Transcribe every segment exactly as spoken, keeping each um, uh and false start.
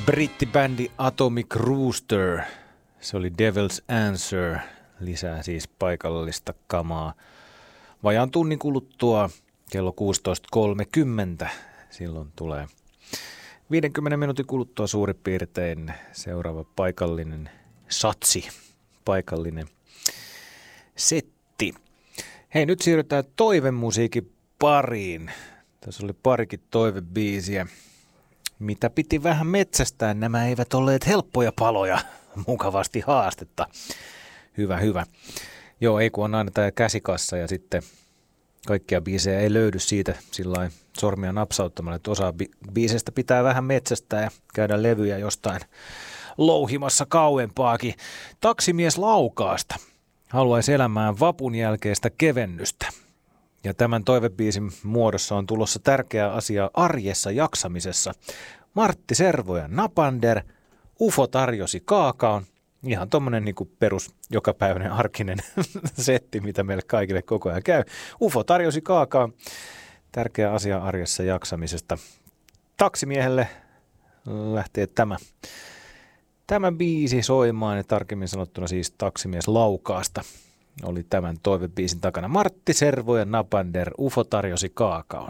Brittibändi Atomic Rooster. Se oli Devil's Answer. Lisää siis paikallista kamaa. Vajaan tunnin kuluttua kello kuusitoista kolmekymmentä. Silloin tulee viidenkymmenen minuutin kuluttua suurin piirtein seuraava paikallinen satsi. Paikallinen setti. Hei, nyt siirrytään toivemusiikin pariin. Tässä oli parikin toivebiisiä, mitä piti vähän metsästää. Nämä eivät olleet helppoja paloja, mukavasti haastetta. Hyvä, hyvä. Joo, ei kun on aina tämä käsikassa ja sitten kaikkia biisejä ei löydy siitä sillain sormia napsauttamalla, että osa bi- biiseistä pitää vähän metsästää ja käydä levyjä jostain louhimassa kauempaakin. Taksimies Laukaasta haluaisi elämään vapun jälkeistä kevennystä. Ja tämän toivebiisin muodossa on tulossa tärkeä asia arjessa jaksamisessa. Martti Servo ja Napander, U F O tarjosi kaakaon. Ihan tommonen niin kuin perus jokapäiväinen arkinen setti, mitä meille kaikille koko ajan käy. U F O tarjosi kaakaon. Tärkeä asia arjessa jaksamisesta. Taksimiehelle lähtee tämä. Tämä biisi soimaan ja tarkemmin sanottuna siis Taksimies Laukaasta oli tämän toivebiisin takana. Martti Servo ja Napander, U F O tarjosi kaakaon.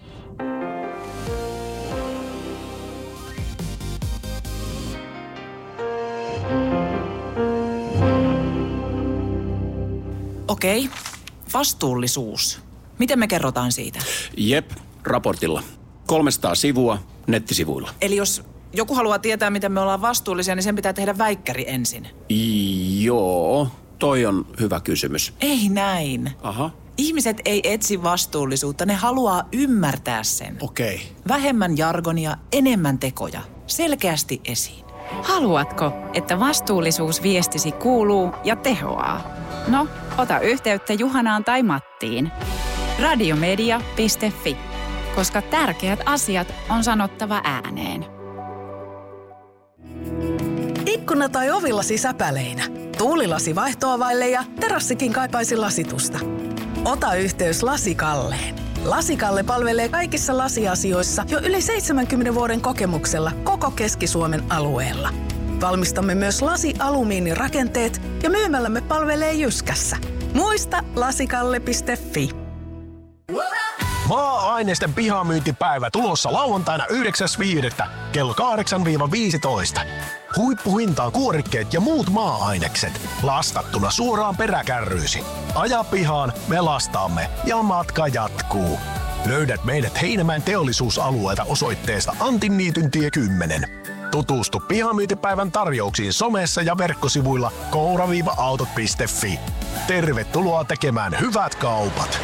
Okei, vastuullisuus. Miten me kerrotaan siitä? Jep, raportilla. kolmesataa sivua nettisivuilla. Eli jos joku haluaa tietää, miten me ollaan vastuullisia, niin sen pitää tehdä väikkäri ensin. Joo, toi on hyvä kysymys. Ei näin. Aha. Ihmiset ei etsi vastuullisuutta, ne haluaa ymmärtää sen. Okei. Vähemmän jargonia, enemmän tekoja. Selkeästi esiin. Haluatko, että vastuullisuusviestisi kuuluu ja tehoaa? No, ota yhteyttä Juhanaan tai Mattiin. radiomedia piste fi, koska tärkeät asiat on sanottava ääneen. Ikkuna tai ovilasi säpäleinä, tuulilasi vaihtoa vaille ja terassikin kaipaisi lasitusta. Ota yhteys Lasikalleen. Lasikalle palvelee kaikissa lasiasioissa jo yli seitsemänkymmenen vuoden kokemuksella koko Keski-Suomen alueella. Valmistamme myös lasi-alumiinirakenteet ja myymällämme palvelee Jyskässä. Muista lasikalle piste fi. Maa-ainesten pihamyyntipäivä tulossa lauantaina yhdeksäs viidettä kello kahdeksan viisitoista. Huippuhintaan kuorikkeet ja muut maa-ainekset lastattuna suoraan peräkärryysi. Aja pihaan, me lastaamme ja matka jatkuu. Löydät meidät Heinämäen teollisuusalueelta osoitteesta Antinniityntie kymmenen. Tutustu pihamyyntipäivän tarjouksiin somessa ja verkkosivuilla koura autot piste fi. Tervetuloa tekemään hyvät kaupat.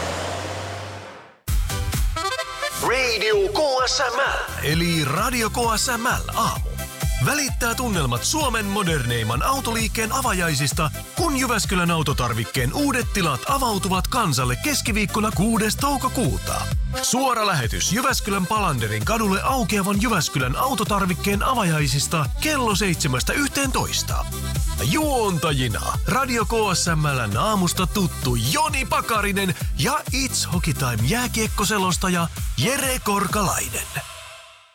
Radio K S M L, eli Radio K S M L aamu. Välittää tunnelmat Suomen moderneimman autoliikkeen avajaisista, kun Jyväskylän autotarvikkeen uudet tilat avautuvat kansalle keskiviikkona kuudes toukokuuta. Suora lähetys Jyväskylän Palanderin kadulle aukeavan Jyväskylän autotarvikkeen avajaisista kello seitsemästä yhteentoista. Juontajina Radio K S M L:n aamusta tuttu Joni Pakarinen ja It's Hockey Time -jääkiekkoselostaja Jere Korkalainen.